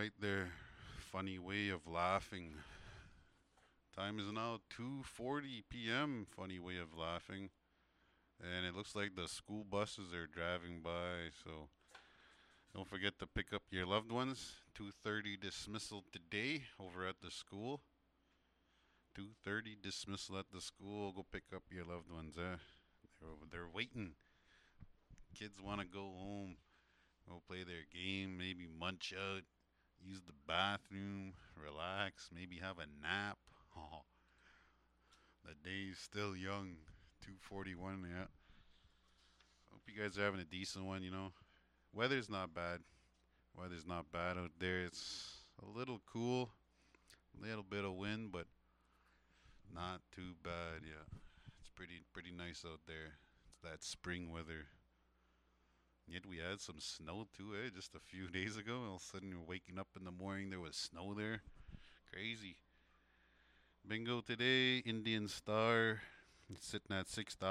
right there. Funny way of laughing. Time is now 2:40 p.m. Funny way of laughing. And it looks like the school buses are driving by, so don't forget to pick up your loved ones. 2:30 dismissal today over at the school. 2:30 dismissal at the school. Go pick up your loved ones. They're waiting. Kids want to go home, go play their game, maybe munch out, use the bathroom, relax, maybe have a nap. Oh, the day's still young. 2:41, yeah. Hope you guys are having a decent one. Weather's not bad. Weather's not bad out there. It's a little cool, a little bit of wind, but not too bad. Yeah, it's pretty nice out there. It's that spring weather. Yet we had some snow too, eh? Just a few days ago. All of a sudden, you're waking up in the morning, there was snow there. Crazy. Bingo today, Indian Star. It's sitting at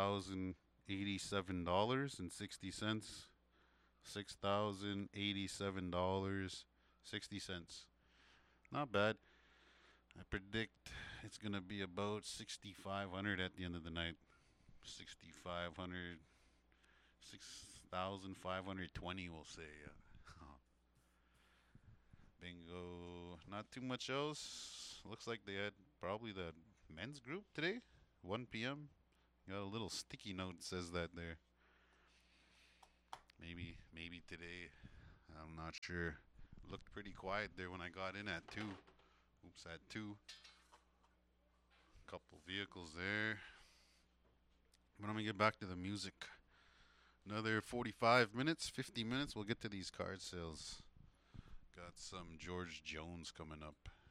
$6,087.60. $6,087.60. Not bad. I predict it's gonna be about 6,500 at the end of the night. 6,500, 6,520, we'll say. Bingo. Not too much else. Looks like they had probably the men's group today, 1 p.m. Got a little sticky note says that there. Maybe today. I'm not sure. Looked pretty quiet there when I got in at 2. Oops, at 2. Couple vehicles there. But I'm gonna get back to the music. Another 45 minutes, 50 minutes, we'll get to these card sales. Got some George Jones coming up.